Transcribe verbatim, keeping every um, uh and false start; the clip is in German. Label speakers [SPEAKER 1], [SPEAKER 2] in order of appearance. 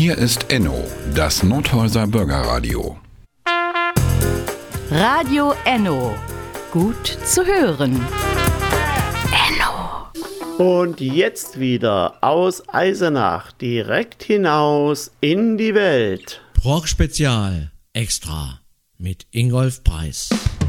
[SPEAKER 1] Hier ist Enno, das Nordhäuser Bürgerradio.
[SPEAKER 2] Radio Enno. Gut zu hören. Enno.
[SPEAKER 3] Und jetzt wieder aus Eisenach direkt hinaus in die Welt.
[SPEAKER 4] Rock Spezial Extra mit Ingolf Preis.